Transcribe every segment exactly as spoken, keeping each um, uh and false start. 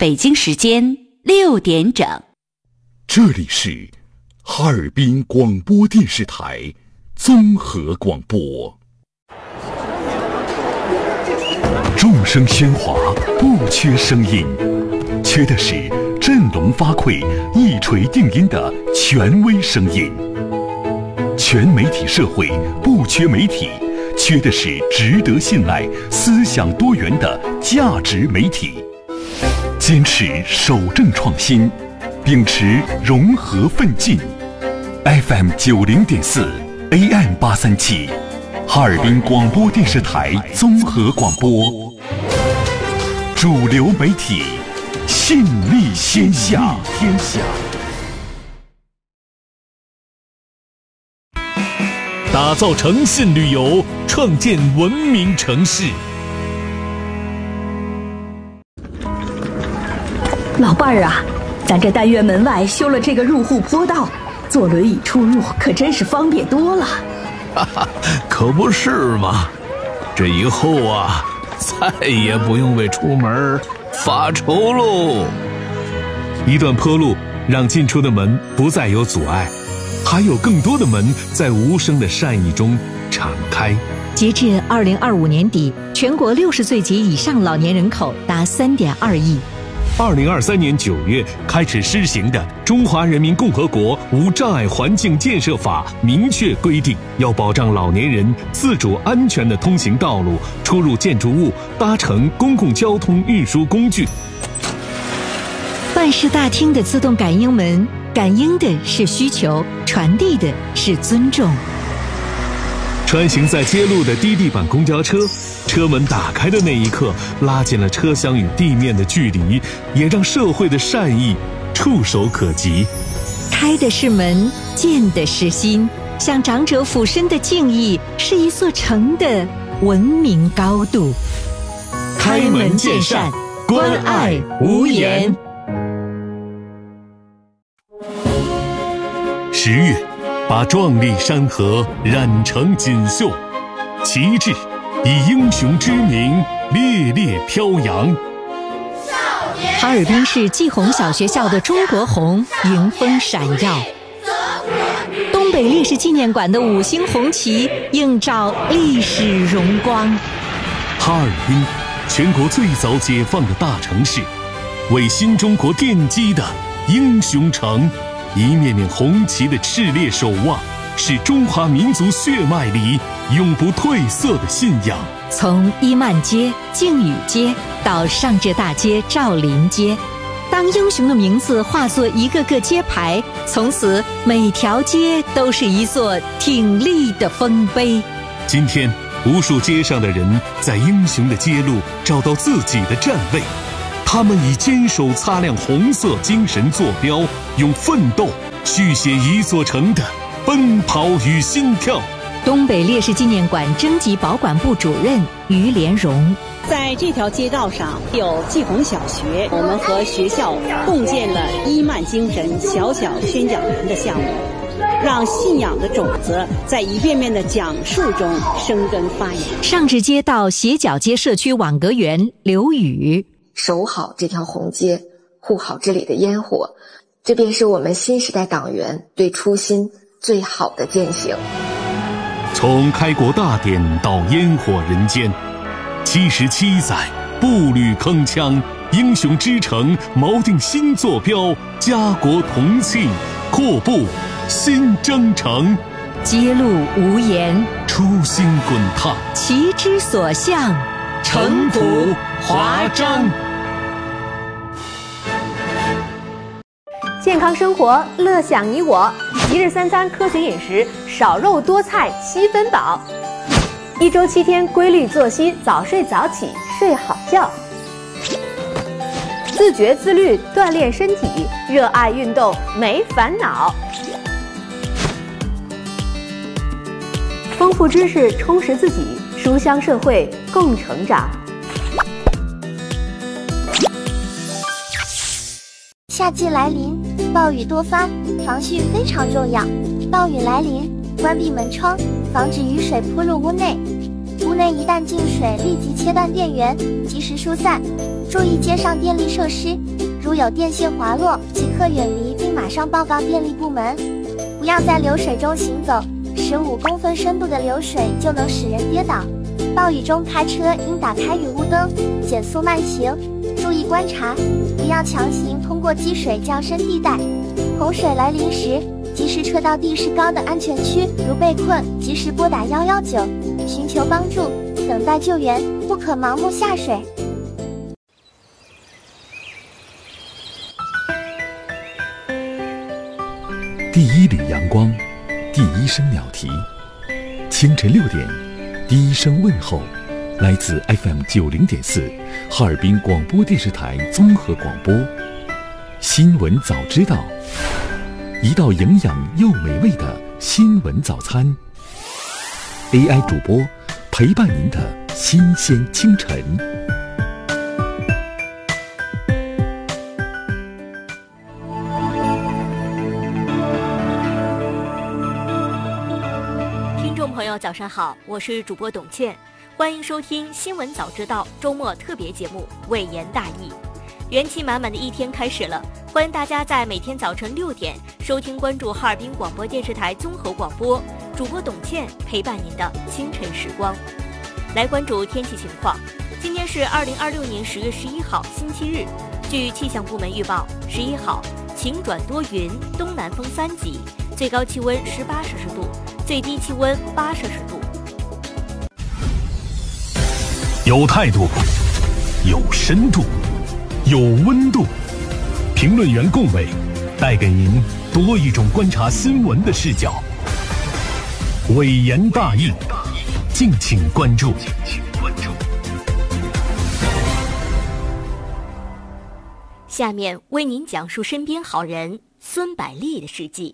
北京时间六点整。 这里是哈尔滨广播电视台综合广播。众声喧哗，不缺声音，缺的是振聋发聩、一锤定音的权威声音。全媒体社会不缺媒体，缺的是值得信赖、思想多元的价值媒体。坚持守正创新，秉持融合奋进。F M 九零点四 A M 八三七，哈尔滨广播电视台综合广播，主流媒体，信力天下。天下。 打造诚信旅游，创建文明城市。 老伴儿啊，咱这单元门外修了这个入户坡道，坐轮椅出入可真是方便多了。 哈哈，可不是嘛！这以后啊，再也不用为出门发愁喽。一段坡路让进出的门不再有阻碍，还有更多的门在无声的善意中敞开。 截至二零二五年底，全国六十岁及以上老年人口达三点二亿。 二零二三年九月开始施行的《中华人民共和国无障碍环境建设法》明确规定，要保障老年人自主安全的通行道路、出入建筑物、搭乘公共交通运输工具。 办事大厅的自动感应门，感应的是需求，传递的是尊重。 穿行在街路的低地板公交车，车门打开的那一刻，拉近了车厢与地面的距离，也让社会的善意触手可及。 开的是门，见的是心，向长者俯身的敬意，是一座城的文明高度。 开门见山，关爱无言。十月，把壮丽山河染成锦绣，旗帜以英雄之名烈烈飘扬。 哈尔滨市季红小学校的中国红迎风闪耀，东北烈士纪念馆的五星红旗映照历史荣光。 哈尔滨，全国最早解放的大城市，为新中国奠基的英雄城。一面面红旗的炽烈守望，是中华民族血脉里永不褪色的信仰。 从伊曼街、靖宇街到上至大街赵林街，当英雄的名字化作一个个街牌，从此每条街都是一座挺立的丰碑。 今天，无数街上的人在英雄的街路找到自己的站位，他们以坚守擦亮红色精神坐标，用奋斗续写一座城的奔跑与心跳。 东北烈士纪念馆征集保管部主任于连荣， 在这条街道上有季红小学，我们和学校共建了伊曼精神小小宣讲团的项目，让信仰的种子在一遍遍的讲述中生根发芽。 上至街道斜角街社区网格员刘宇， 守好这条红街，护好这里的烟火，这便是我们新时代党员对初心最好的践行。 从开国大典到烟火人间，七十七载步履铿锵，英雄之城锚定新坐标，家国同庆，阔步新征程。 街路无言， 初心滚烫， 旗之所向， 城府华章。 健康生活，乐享你我。一日三餐科学饮食，少肉多菜七分饱。一周七天规律作息，早睡早起，睡好觉。自觉自律，锻炼身体，热爱运动，没烦恼。丰富知识，充实自己，书香社会，共成长。 夏季来临，暴雨多发，防汛非常重要。暴雨来临，关闭门窗，防止雨水扑入屋内。屋屋内一旦进水，立即切断电源，及时疏散，注意接上电力设施，如有电线滑落，即刻远离并马上报告电力部门。不要在流水中行走，十五公分深度的流水就能使人跌倒。暴雨中开车应打开雨雾灯，减速慢行，注意观察，不要强行通过积水较深地带。洪水来临时，及时撤到地势高的安全区，如被困，及时拨打一一九，寻求帮助，等待救援，不可盲目下水。 第一缕阳光，第一声鸟啼，清晨六点，第一声问候，来自 F M 九零点四，哈尔滨广播电视台综合广播。新闻早知道，一道营养又美味的新闻早餐。A I 主播陪伴您的新鲜清晨。 听众朋友早上好，我是主播董倩，欢迎收听新闻早知道周末特别节目《微言大义》。元气满满的一天开始了，欢迎大家在每天早晨六点收听关注哈尔滨广播电视台综合广播，主播董倩陪伴您的清晨时光。来关注天气情况，今天是二零二六年十月十一号星期日，据气象部门预报，十一号晴转多云，东南风三级，最高气温十八摄氏度，最低气温八摄氏度。 有态度，有深度，有温度。评论员共伟带给您多一种观察新闻的视角。微言大义，敬请关注。 下面为您讲述身边好人孙百丽的事迹。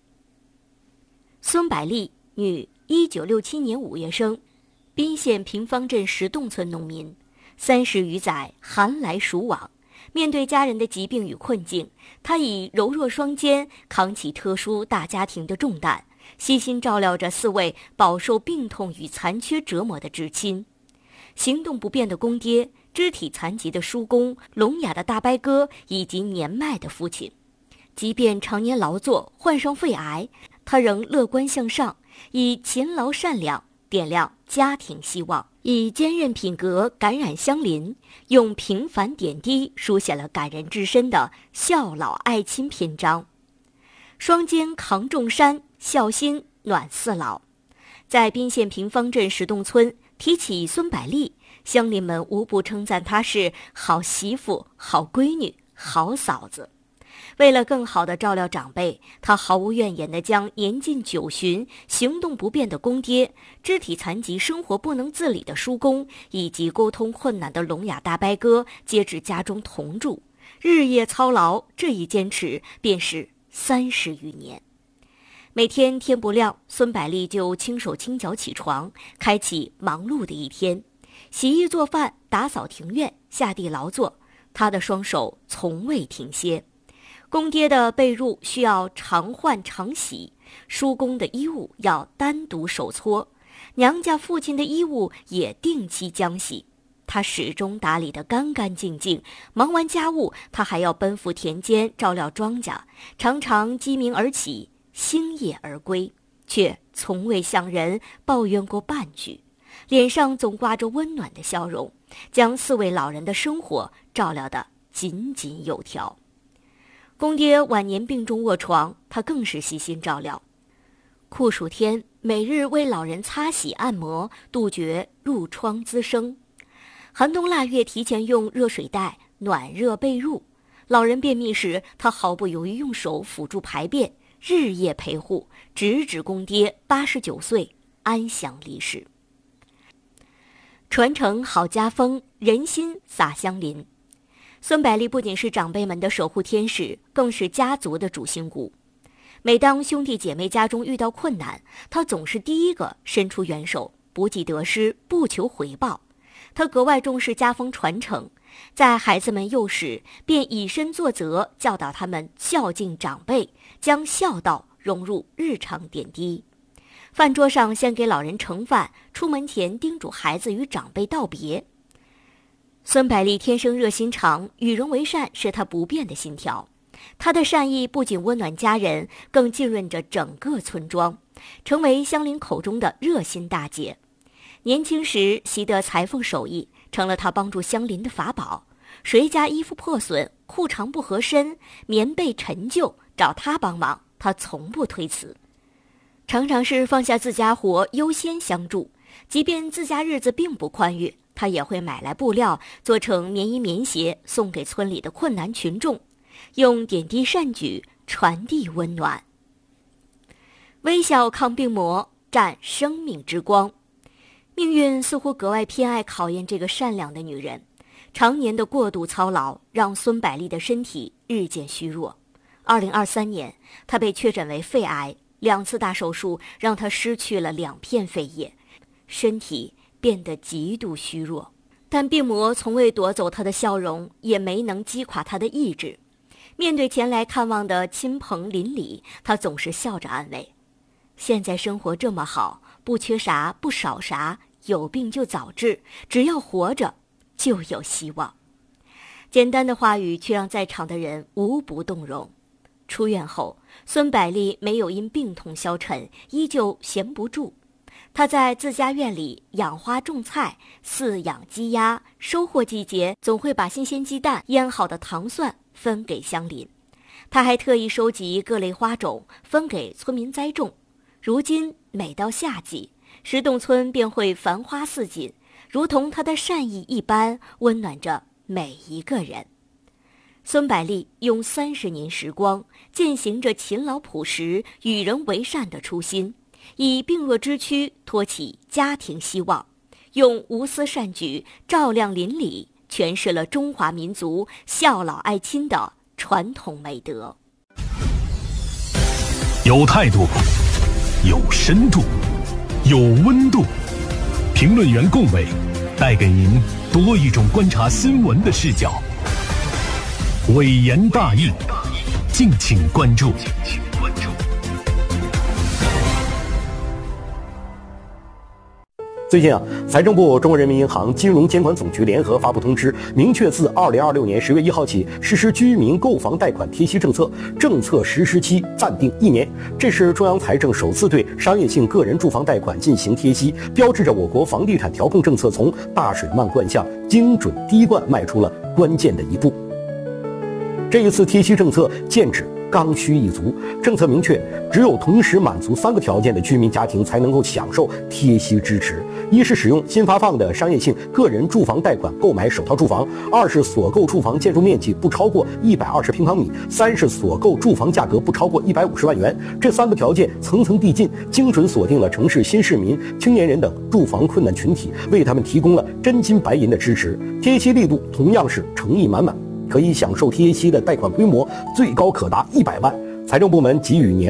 孙百丽，女，一九六七年五月生，宾县平方镇石洞村农民。三十余载寒来暑往，面对家人的疾病与困境，她以柔弱双肩扛起特殊大家庭的重担，悉心照料着四位饱受病痛与残缺折磨的至亲。行动不便的公爹，肢体残疾的叔公，聋哑的大伯哥以及年迈的父亲，即便常年劳作患上肺癌，他仍乐观向上，以勤劳善良点亮家庭希望，以坚韧品格感染乡邻，用平凡点滴书写了感人至深的孝老爱亲篇章。双肩扛重山，孝心暖四老。在宾县平方镇石洞村提起孙百丽，乡邻们无不称赞她是好媳妇、好闺女、好嫂子。为了更好地照料长辈，她毫无怨言地将年近九旬、行动不便的公爹、肢体残疾、生活不能自理的叔公以及沟通困难的聋哑大伯哥接至家中同住，日夜操劳，这一坚持便是三十余年。每天天不亮，孙百丽就轻手轻脚起床，开启忙碌的一天，洗衣做饭，打扫庭院，下地劳作，她的双手从未停歇。公爹的被褥需要常换常洗，叔公的衣物要单独手搓，娘家父亲的衣物也定期将洗。他始终打理得干干净净，忙完家务，他还要奔赴田间照料庄稼，常常鸡鸣而起，星夜而归，却从未向人抱怨过半句，脸上总挂着温暖的笑容，将四位老人的生活照料得井井有条。公爹晚年病重卧床，他更是悉心照料。酷暑天，每日为老人擦洗按摩，杜绝褥疮滋生。寒冬腊月，提前用热水袋暖热被褥。老人便秘时，他毫不犹豫用手辅助排便，日夜陪护，直至公爹八十九岁安详离世。传承好家风，人心洒乡邻。孙百丽不仅是长辈们的守护天使，更是家族的主心骨。每当兄弟姐妹家中遇到困难，他总是第一个伸出援手，不计得失，不求回报。他格外重视家风传承，在孩子们幼时便以身作则，教导他们孝敬长辈，将孝道融入日常点滴。 饭桌上先给老人盛饭，出门前叮嘱孩子与长辈道别。孙百丽天生热心肠，与人为善是她不变的信条。她的善意不仅温暖家人，更浸润着整个村庄，成为乡邻口中的热心大姐。年轻时习得裁缝手艺，成了她帮助乡邻的法宝。谁家衣服破损、裤长不合身、棉被陈旧，找她帮忙，她从不推辞。常常是放下自家活，优先相助。即便自家日子并不宽裕，她也会买来布料，做成棉衣棉鞋，送给村里的困难群众，用点滴善举传递温暖。微笑抗病魔，展生命之光。命运似乎格外偏爱考验这个善良的女人。常年的过度操劳让孙百丽的身体日渐虚弱。二零二三年，她被确诊为肺癌，两次大手术让她失去了两片肺叶，身体变得极度虚弱。但病魔从未夺走她的笑容，也没能击垮她的意志。面对前来看望的亲朋邻里，她总是笑着安慰：现在生活这么好，不缺啥，不少啥，有病就早治，只要活着就有希望。简单的话语却让在场的人无不动容。出院后，孙百丽没有因病痛消沉，依旧闲不住。她在自家院里养花种菜，饲养鸡鸭，收获季节总会把新鲜鸡蛋、腌好的糖蒜分给乡邻。她还特意收集各类花种，分给村民栽种。如今每到夏季，石洞村便会繁花似锦，如同她的善意一般，温暖着每一个人。孙百丽用三十年时光践行着勤劳朴实、与人为善的初心，以病弱之躯托起家庭希望，用无私善举照亮邻里，诠释了中华民族孝老爱亲的传统美德。 有态度，有深度，有温度。评论员龚伟带给您多一种观察新闻的视角。伟言大义，敬请关注。 最近啊，财政部、中国人民银行、金融监管总局联合发布通知，明确自二零二六年十月一号起实施居民购房贷款贴息政策，政策实施期暂定一年。这是中央财政首次对商业性个人住房贷款进行贴息，标志着我国房地产调控政策从大水漫灌向精准滴灌迈出了关键的一步。这一次贴息政策剑指刚需一族，政策明确，只有同时满足三个条件的居民家庭才能够享受贴息支持：一是使用新发放的商业性个人住房贷款购买首套住房；二是所购住房建筑面积不超过一百二十平方米；三是所购住房价格不超过一百五十万元。这三个条件层层递进，精准锁定了城市新市民、青年人等住房困难群体，为他们提供了真金白银的支持。贴息力度同样是诚意满满。可以享受贴息的贷款规模最高可达一百万。财政部门给予年